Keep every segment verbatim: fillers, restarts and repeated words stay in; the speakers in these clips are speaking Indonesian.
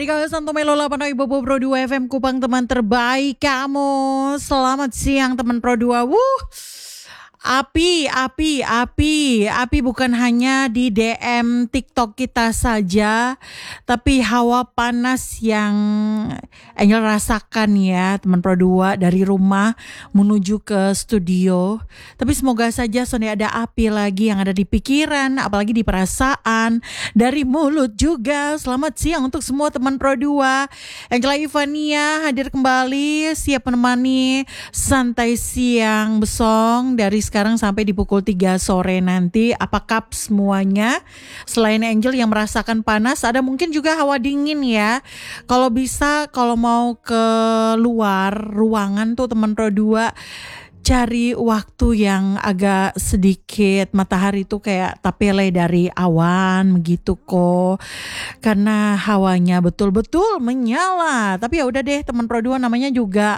Ikaw Santo Melo delapan Ibu Pro dua F M Kupang, teman terbaik kamu. Selamat siang teman Pro dua. Wuh. Api, api, api, api bukan hanya di D M TikTok kita saja, tapi hawa panas yang Angel rasakan ya teman Pro dua dari rumah menuju ke studio. Tapi semoga saja Sony ada api lagi yang ada di pikiran, apalagi di perasaan, dari mulut juga. Selamat siang untuk semua teman Pro dua. Angela Ivania hadir kembali, siap menemani santai siang besong dari sekarang sampai di pukul tiga sore nanti. Apakah semuanya selain Angel yang merasakan panas, ada mungkin juga hawa dingin ya. Kalau bisa, kalau mau ke luar ruangan tuh teman Pro dua, cari waktu yang agak sedikit matahari tuh kayak tapele dari awan begitu kok, karena hawanya betul-betul menyala. Tapi ya udah deh teman Pro dua, namanya juga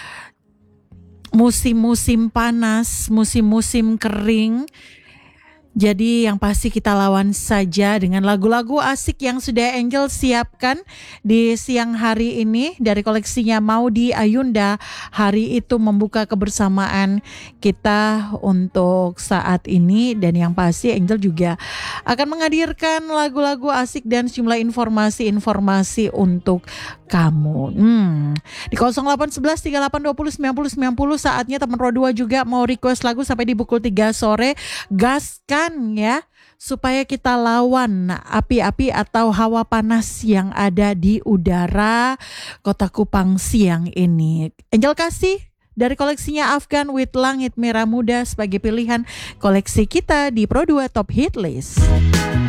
musim-musim panas, musim-musim kering. Jadi yang pasti kita lawan saja dengan lagu-lagu asik yang sudah Angel siapkan di siang hari ini dari koleksinya Maudy Ayunda. Hari itu membuka kebersamaan kita untuk saat ini, dan yang pasti Angel juga akan menghadirkan lagu-lagu asik dan sejumlah informasi-informasi untuk kamu. Hmm. Di nol delapan satu satu tiga delapan dua nol sembilan nol sembilan nol saatnya teman Pro dua juga mau request lagu sampai di pukul tiga sore. Gaskan ya, supaya kita lawan api-api atau hawa panas yang ada di udara Kota Kupang siang ini. Angel kasih dari koleksinya Afgan with Langit Merah Muda sebagai pilihan koleksi kita di Pro dua Top Hit List.